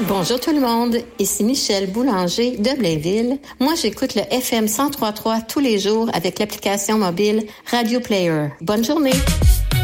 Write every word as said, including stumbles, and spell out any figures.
Bonjour tout le monde, ici Michel Boulanger de Blainville. Moi, j'écoute le F M cent trois virgule trois tous les jours avec l'application mobile Radio Player. Bonne journée!